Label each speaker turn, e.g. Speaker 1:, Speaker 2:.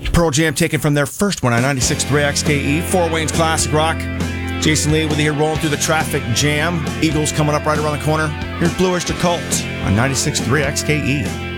Speaker 1: Pearl Jam taken from their first one on 96.3 XKE. Fort Wayne's Classic Rock. Jason Lee with you here rolling through the traffic jam. Eagles coming up right around the corner. Here's Bluish to Cult on 96.3 XKE.